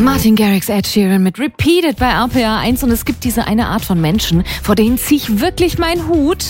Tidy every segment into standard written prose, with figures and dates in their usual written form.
Martin Garrix, Ed Sheeran mit Repeated bei RPA 1 und es gibt diese eine Art von Menschen, vor denen ziehe ich wirklich meinen Hut.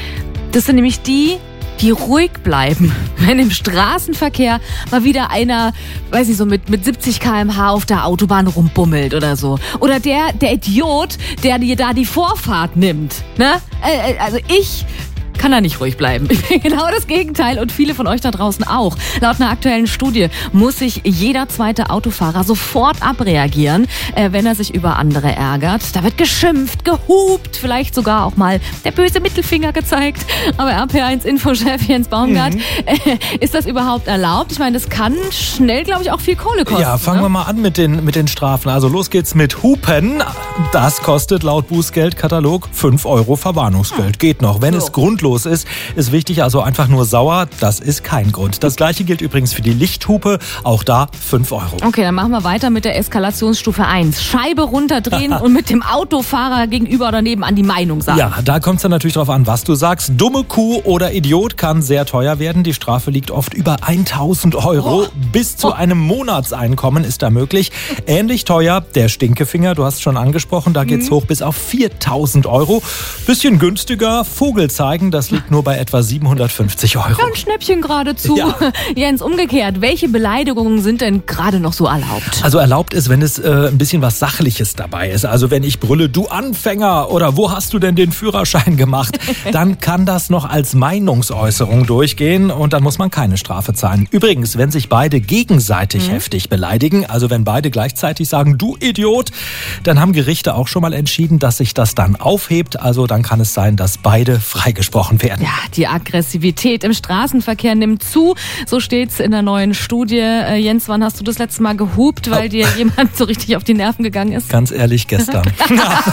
Das sind nämlich die ruhig bleiben, wenn im Straßenverkehr mal wieder einer, weiß ich so, mit 70 km/h auf der Autobahn rumbummelt oder so. Oder der Idiot, der dir da die Vorfahrt nimmt. Ne? Also ich kann da nicht ruhig bleiben. Ich bin genau das Gegenteil und viele von euch da draußen auch. Laut einer aktuellen Studie muss sich jeder zweite Autofahrer sofort abreagieren, wenn er sich über andere ärgert. Da wird geschimpft, gehupt, vielleicht sogar auch mal der böse Mittelfinger gezeigt. Aber RPA1 Infochef Jens Baumgart, ist das überhaupt erlaubt? Ich meine, das kann schnell, glaube ich, auch viel Kohle kosten. Ja, fangen wir mal an mit den Strafen. Also los geht's mit Hupen. Das kostet laut Bußgeldkatalog 5 € Verwarnungsgeld. Geht noch. Wenn es grundlos ist wichtig, also einfach nur sauer, das ist kein Grund. Das gleiche gilt übrigens für die Lichthupe, auch da 5 €. Okay, dann machen wir weiter mit der Eskalationsstufe 1. Scheibe runterdrehen und mit dem Autofahrer gegenüber oder nebenan die Meinung sagen. Ja, da kommt es dann natürlich drauf an, was du sagst. Dumme Kuh oder Idiot kann sehr teuer werden. Die Strafe liegt oft über 1.000 €. Bis zu einem Monatseinkommen ist da möglich. Ähnlich teuer der Stinkefinger, du hast es schon angesprochen, da geht's hoch bis auf 4.000 €. Bisschen günstiger, Vogel zeigen, das liegt nur bei etwa 750 €. Ja, ein Schnäppchen geradezu. Ja. Jens, umgekehrt, welche Beleidigungen sind denn gerade noch so erlaubt? Also erlaubt ist, wenn es ein bisschen was Sachliches dabei ist. Also wenn ich brülle, du Anfänger oder wo hast du denn den Führerschein gemacht? Dann kann das noch als Meinungsäußerung durchgehen und dann muss man keine Strafe zahlen. Übrigens, wenn sich beide gegenseitig heftig beleidigen, also wenn beide gleichzeitig sagen, du Idiot, dann haben Gerichte auch schon mal entschieden, dass sich das dann aufhebt. Also dann kann es sein, dass beide freigesprochen werden. Ja, die Aggressivität im Straßenverkehr nimmt zu. So steht's in der neuen Studie. Jens, wann hast du das letzte Mal gehupt, weil dir jemand so richtig auf die Nerven gegangen ist? Ganz ehrlich, gestern.